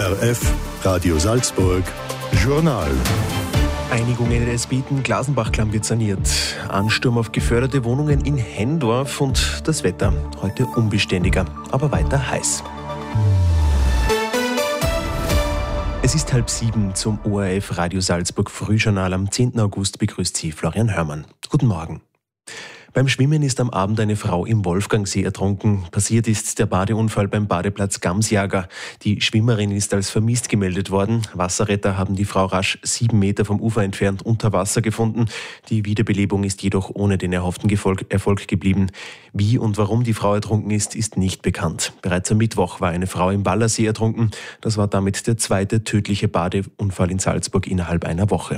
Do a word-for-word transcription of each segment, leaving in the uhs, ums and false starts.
O R F, Radio Salzburg, Journal. Einigungen in Elspeten, Glasenbach-Klamm wird saniert. Ansturm auf geförderte Wohnungen in Hendorf und das Wetter. Heute unbeständiger, aber weiter heiß. Es ist halb sieben zum O R F Radio Salzburg Frühjournal. Am zehnten August begrüßt Sie Florian Hörmann. Guten Morgen. Beim Schwimmen ist am Abend eine Frau im Wolfgangsee ertrunken. Passiert ist der Badeunfall beim Badeplatz Gamsjager. Die Schwimmerin ist als vermisst gemeldet worden. Wasserretter haben die Frau rasch sieben Meter vom Ufer entfernt unter Wasser gefunden. Die Wiederbelebung ist jedoch ohne den erhofften Erfolg geblieben. Wie und warum die Frau ertrunken ist, ist nicht bekannt. Bereits am Mittwoch war eine Frau im Wallersee ertrunken. Das war damit der zweite tödliche Badeunfall in Salzburg innerhalb einer Woche.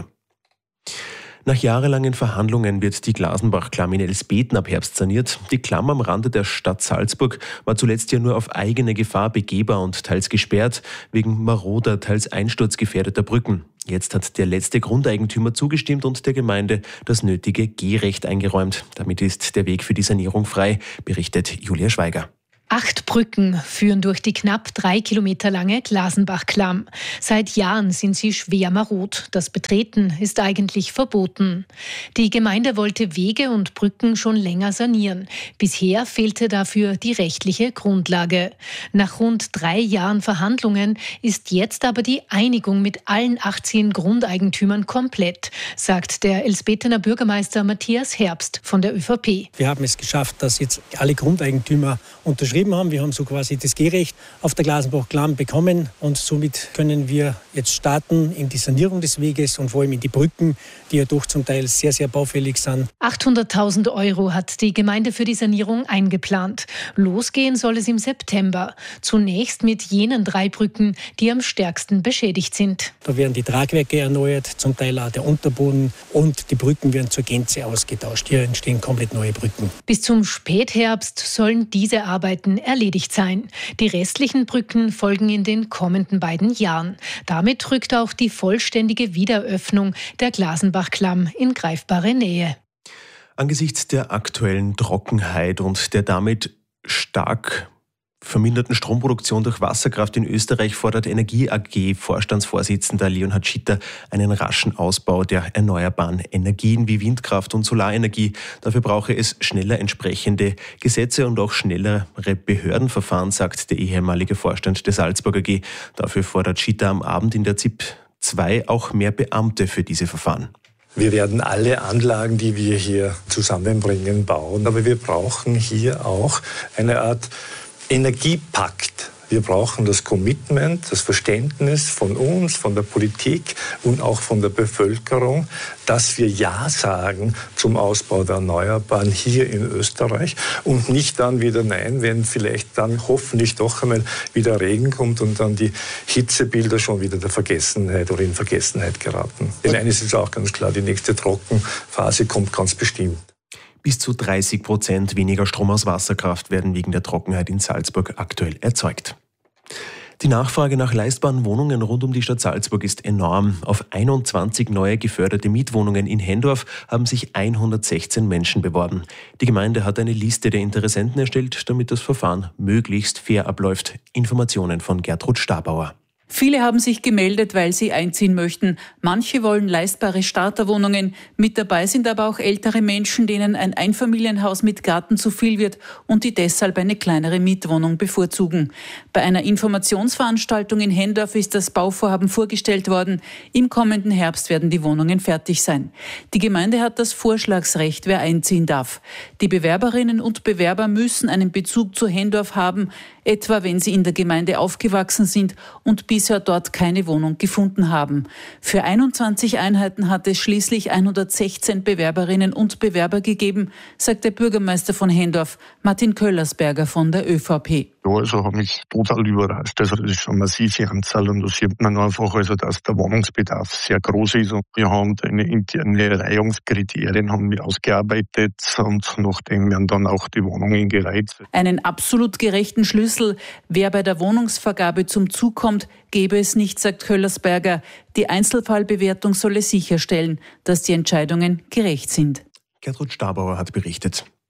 Nach jahrelangen Verhandlungen wird die Glasenbach-Klamm in Elspeten ab Herbst saniert. Die Klamm am Rande der Stadt Salzburg war zuletzt ja nur auf eigene Gefahr begehbar und teils gesperrt, wegen maroder, teils einsturzgefährdeter Brücken. Jetzt hat der letzte Grundeigentümer zugestimmt und der Gemeinde das nötige Gehrecht eingeräumt. Damit ist der Weg für die Sanierung frei, berichtet Julia Schweiger. Acht Brücken führen durch die knapp drei Kilometer lange Glasenbach-Klamm. Seit Jahren sind sie schwer marod. Das Betreten ist eigentlich verboten. Die Gemeinde wollte Wege und Brücken schon länger sanieren. Bisher fehlte dafür die rechtliche Grundlage. Nach rund drei Jahren Verhandlungen ist jetzt aber die Einigung mit allen achtzehn Grundeigentümern komplett, sagt der Elspetener Bürgermeister Matthias Herbst von der ÖVP. Wir haben es geschafft, dass jetzt alle Grundeigentümer unterschrieben haben. Wir haben so quasi das Gehrecht auf der Glasenbach-Klamm bekommen und somit können wir jetzt starten in die Sanierung des Weges und vor allem in die Brücken, die ja doch zum Teil sehr, sehr baufällig sind. achthunderttausend Euro hat die Gemeinde für die Sanierung eingeplant. Losgehen soll es im September. Zunächst mit jenen drei Brücken, die am stärksten beschädigt sind. Da werden die Tragwerke erneuert, zum Teil auch der Unterboden und die Brücken werden zur Gänze ausgetauscht. Hier entstehen komplett neue Brücken. Bis zum Spätherbst sollen diese Arbeiten erledigt sein. Die restlichen Brücken folgen in den kommenden beiden Jahren. Damit rückt auch die vollständige Wiederöffnung der Glasenbach-Klamm in greifbare Nähe. Angesichts der aktuellen Trockenheit und der damit stark verminderten Stromproduktion durch Wasserkraft in Österreich fordert Energie A G-Vorstandsvorsitzender Leonhard Schitter einen raschen Ausbau der erneuerbaren Energien wie Windkraft und Solarenergie. Dafür brauche es schneller entsprechende Gesetze und auch schnellere Behördenverfahren, sagt der ehemalige Vorstand der Salzburg A G. Dafür fordert Schitter am Abend in der Z I P zwei auch mehr Beamte für diese Verfahren. Wir werden alle Anlagen, die wir hier zusammenbringen, bauen. Aber wir brauchen hier auch eine Art Energiepakt. Wir brauchen das Commitment, das Verständnis von uns, von der Politik und auch von der Bevölkerung, dass wir Ja sagen zum Ausbau der Erneuerbaren hier in Österreich und nicht dann wieder Nein, wenn vielleicht dann hoffentlich doch einmal wieder Regen kommt und dann die Hitzebilder schon wieder der Vergessenheit oder in Vergessenheit geraten. Denn eines ist auch ganz klar, die nächste Trockenphase kommt ganz bestimmt. Bis zu dreißig Prozent weniger Strom aus Wasserkraft werden wegen der Trockenheit in Salzburg aktuell erzeugt. Die Nachfrage nach leistbaren Wohnungen rund um die Stadt Salzburg ist enorm. Auf einundzwanzig neue geförderte Mietwohnungen in Hendorf haben sich hundertsechzehn Menschen beworben. Die Gemeinde hat eine Liste der Interessenten erstellt, damit das Verfahren möglichst fair abläuft. Informationen von Gertrud Stabauer. Viele haben sich gemeldet, weil sie einziehen möchten. Manche wollen leistbare Starterwohnungen. Mit dabei sind aber auch ältere Menschen, denen ein Einfamilienhaus mit Garten zu viel wird und die deshalb eine kleinere Mietwohnung bevorzugen. Bei einer Informationsveranstaltung in Hendorf ist das Bauvorhaben vorgestellt worden. Im kommenden Herbst werden die Wohnungen fertig sein. Die Gemeinde hat das Vorschlagsrecht, wer einziehen darf. Die Bewerberinnen und Bewerber müssen einen Bezug zu Hendorf haben, etwa wenn sie in der Gemeinde aufgewachsen sind und bisher dort keine Wohnung gefunden haben. Für einundzwanzig Einheiten hat es schließlich hundertsechzehn Bewerberinnen und Bewerber gegeben, sagt der Bürgermeister von Hendorf, Martin Köllersberger von der ÖVP. Ja, also hat mich total überrascht. Also das ist schon eine massive Anzahl und da sieht man einfach, also, dass der Wohnungsbedarf sehr groß ist. Und wir haben eine interne Reihungskriterien haben wir ausgearbeitet und nachdem werden dann auch die Wohnungen gereiht. Einen absolut gerechten Schlüssel, wer bei der Wohnungsvergabe zum Zug kommt, gebe es nicht, sagt Köllersberger. Die Einzelfallbewertung solle sicherstellen, dass die Entscheidungen gerecht sind. Gertrud Stabauer hat berichtet.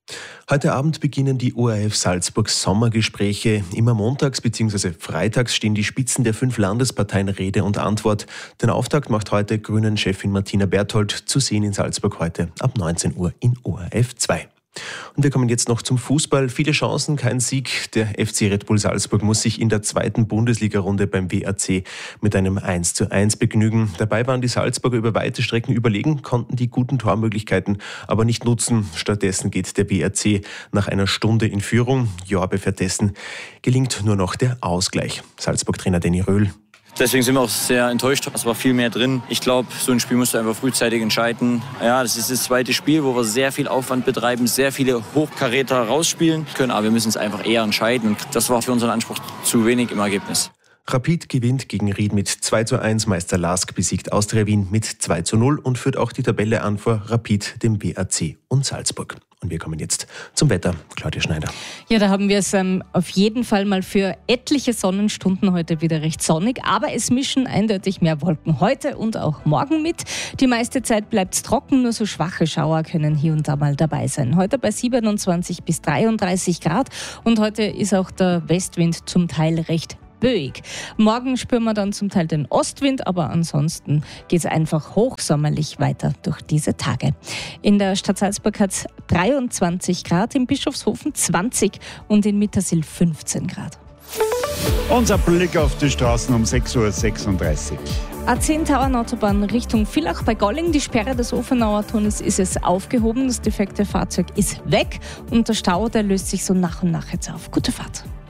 Heute Abend beginnen die O R F Salzburg Sommergespräche. Immer montags bzw. freitags stehen die Spitzen der fünf Landesparteien Rede und Antwort. Den Auftakt macht heute Grünen-Chefin Martina Berthold, zu sehen in Salzburg heute ab neunzehn Uhr in O R F zwei. Und wir kommen jetzt noch zum Fußball. Viele Chancen, kein Sieg. Der F C Red Bull Salzburg muss sich in der zweiten Bundesliga-Runde beim W A C mit einem eins zu eins begnügen. Dabei waren die Salzburger über weite Strecken überlegen, konnten die guten Tormöglichkeiten aber nicht nutzen. Stattdessen geht der W A C nach einer Stunde in Führung. Ja, aber währenddessen gelingt nur noch der Ausgleich. Salzburg-Trainer Danny Röhl. Deswegen sind wir auch sehr enttäuscht. Es war viel mehr drin. Ich glaube, so ein Spiel musst du einfach frühzeitig entscheiden. Ja, das ist das zweite Spiel, wo wir sehr viel Aufwand betreiben, sehr viele Hochkaräter rausspielen können. Aber wir müssen es einfach eher entscheiden. Und das war für unseren Anspruch zu wenig im Ergebnis. Rapid gewinnt gegen Ried mit zwei zu eins. Meister Lask besiegt Austria Wien mit zwei zu null und führt auch die Tabelle an vor Rapid, dem W A C und Salzburg. Und wir kommen jetzt zum Wetter. Claudia Schneider. Ja, da haben wir es ähm, auf jeden Fall mal für etliche Sonnenstunden heute wieder recht sonnig. Aber es mischen eindeutig mehr Wolken heute und auch morgen mit. Die meiste Zeit bleibt es trocken, nur so schwache Schauer können hier und da mal dabei sein. Heute bei siebenundzwanzig bis dreiunddreißig Grad und heute ist auch der Westwind zum Teil recht böig. Morgen spüren wir dann zum Teil den Ostwind, aber ansonsten geht es einfach hochsommerlich weiter durch diese Tage. In der Stadt Salzburg hat es dreiundzwanzig Grad, in Bischofshofen zwanzig und in Mittersill fünfzehn Grad. Unser Blick auf die Straßen um sechs Uhr sechsunddreißig. A zehn Tauernautobahn Richtung Villach bei Golling. Die Sperre des Ofenauer Tunnels ist es aufgehoben. Das defekte Fahrzeug ist weg und der Stau, der löst sich so nach und nach jetzt auf. Gute Fahrt.